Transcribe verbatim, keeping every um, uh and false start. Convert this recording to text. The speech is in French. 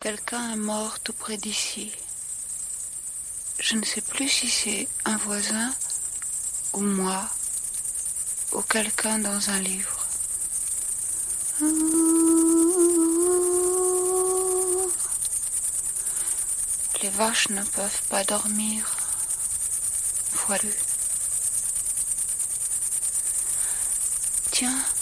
Quelqu'un est mort tout près d'ici. Je ne sais plus si c'est un voisin ou moi ou quelqu'un dans un livre. Les vaches ne peuvent pas dormir. Voilu. Tiens.